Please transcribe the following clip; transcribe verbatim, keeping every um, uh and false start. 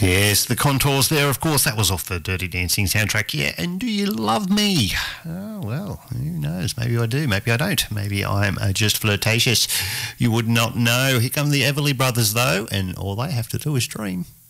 Yes, the contours there, of course, that was off the Dirty Dancing soundtrack. Yeah, and Do You Love Me? Oh, well, who knows? Maybe I do, maybe I don't. Maybe I'm uh, just flirtatious. You would not know. Here come the Everly Brothers, though, and all they have to do is dream.